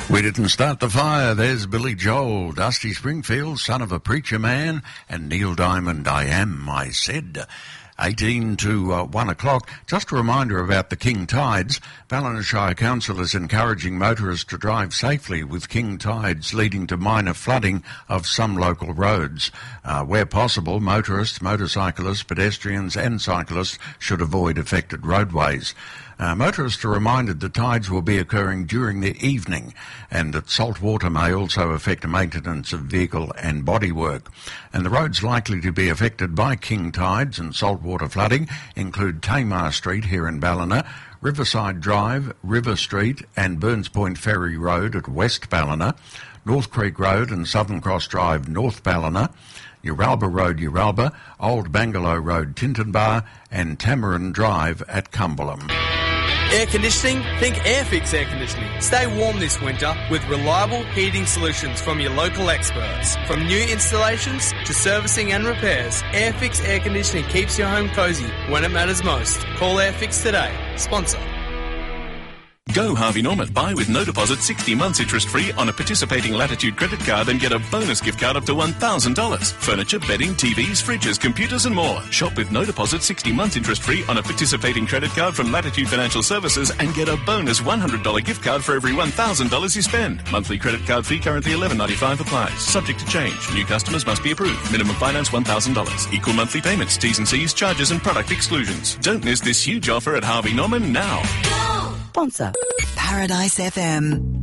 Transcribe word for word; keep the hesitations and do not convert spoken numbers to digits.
We didn't start the fire. There's Billy Joel, Dusty Springfield, son of a preacher man, and Neil Diamond, I Am, I Said. eighteen to uh, one o'clock. Just a reminder about the king tides. Ballina Shire Council is encouraging motorists to drive safely with king tides leading to minor flooding of some local roads. Uh, where possible, motorists, motorcyclists, pedestrians and cyclists should avoid affected roadways. Uh, motorists are reminded that tides will be occurring during the evening and that salt water may also affect maintenance of vehicle and bodywork. And the roads likely to be affected by king tides and saltwater flooding include Tamar Street here in Ballina, Riverside Drive, River Street and Burns Point Ferry Road at West Ballina, North Creek Road and Southern Cross Drive, North Ballina, Uralba Road, Uralba, Old Bangalow Road, Tintinbar and Tamarin Drive at Cumberland. Air conditioning? Think Airfix Air Conditioning. Stay warm this winter with reliable heating solutions from your local experts. From new installations to servicing and repairs, Airfix Air Conditioning keeps your home cosy when it matters most. Call Airfix today. Sponsor. Go Harvey Norman. Buy with no deposit sixty months interest-free on a participating Latitude credit card and get a bonus gift card up to one thousand dollars. Furniture, bedding, T Vs, fridges, computers and more. Shop with no deposit sixty months interest-free on a participating credit card from Latitude Financial Services and get a bonus one hundred dollars gift card for every one thousand dollars you spend. Monthly credit card fee currently eleven ninety-five applies. Subject to change. New customers must be approved. Minimum finance one thousand dollars. Equal monthly payments, T's and C's, charges and product exclusions. Don't miss this huge offer at Harvey Norman now. Sponsor. Paradise F M.